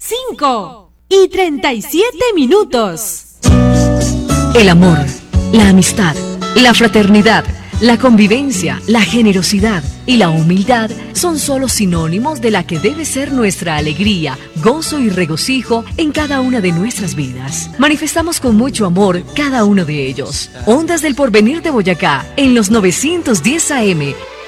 5:37. El amor, la amistad, la fraternidad, la convivencia, la generosidad y la humildad son solo sinónimos de la que debe ser nuestra alegría, gozo y regocijo en cada una de nuestras vidas. Manifestamos con mucho amor cada uno de ellos. Ondas del Porvenir de Boyacá, en los 910 AM,